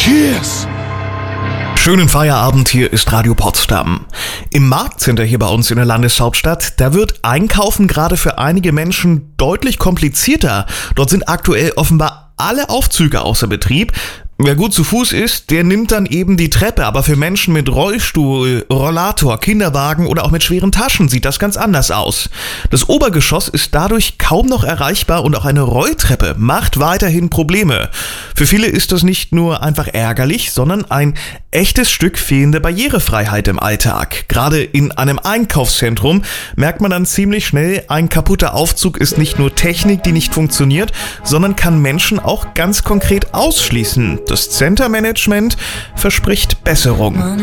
Cheers! Schönen Feierabend, hier ist Radio Potsdam. Im Marktcenter hier bei uns in der Landeshauptstadt, da wird Einkaufen gerade für einige Menschen deutlich komplizierter. Dort sind aktuell offenbar alle Aufzüge außer Betrieb. Wer gut zu Fuß ist, der nimmt dann eben die Treppe, aber für Menschen mit Rollstuhl, Rollator, Kinderwagen oder auch mit schweren Taschen sieht das ganz anders aus. Das Obergeschoss ist dadurch kaum noch erreichbar und auch eine Rolltreppe macht weiterhin Probleme. Für viele ist das nicht nur einfach ärgerlich, sondern ein echtes Stück fehlende Barrierefreiheit im Alltag. Gerade in einem Einkaufszentrum merkt man dann ziemlich schnell, ein kaputter Aufzug ist nicht nur Technik, die nicht funktioniert, sondern kann Menschen auch ganz konkret ausschließen. Das Center-Management verspricht Besserung.